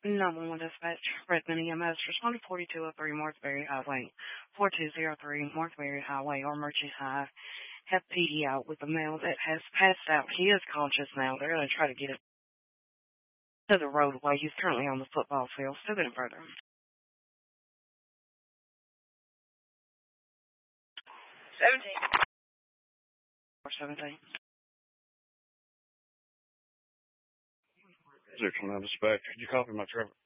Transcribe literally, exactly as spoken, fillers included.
nine one one Dispatch, Redmond E M S, responding forty-two oh three Northbury Highway, four two zero three Northbury Highway, or Murchie High. Have P E out with a male that has passed out. He is conscious now. They're going to try to get it to the roadway. He's currently on the football field. Still getting further. seventeen. Or seventeen. zero two nine Dispatch. Could you copy my Trevor?